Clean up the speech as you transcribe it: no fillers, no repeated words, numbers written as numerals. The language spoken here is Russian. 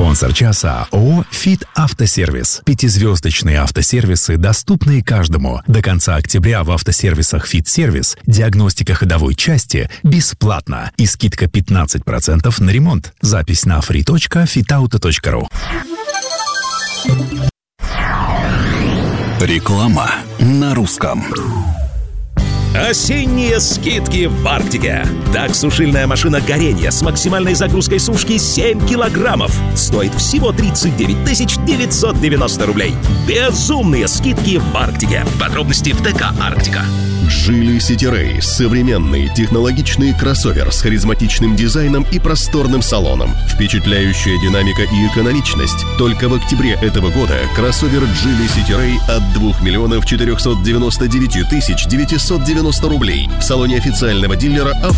Спонсор часа ООО «Фит Автосервис». 5-звездочные автосервисы, доступные каждому. До конца октября в автосервисах «Фит Сервис» диагностика ходовой части бесплатна и скидка 15% на ремонт. Запись на free.fitauto.ru. Реклама на русском. Осенние скидки в Арктике. Так-сушильная машина горения с максимальной загрузкой сушки 7 килограммов стоит всего 39 990 рублей. Безумные скидки в Арктике. Подробности в ТК «Арктика». Geely City Ray – современный технологичный кроссовер с харизматичным дизайном и просторным салоном. Впечатляющая динамика и экономичность. Только в октябре этого года кроссовер Geely City Ray от 2 499 990 рублей в салоне официального дилера